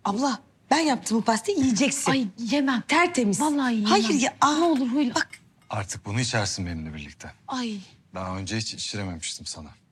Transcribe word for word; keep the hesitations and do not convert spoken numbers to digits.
Abla ben yaptım bu pastayı yiyeceksin. Ay yemem. Tertemiz. Vallahi yemem. Hayır ya. Aa, Ne olur huyla. bak. Artık bunu içersin benimle birlikte. Ay. Daha önce hiç içirememiştim sana.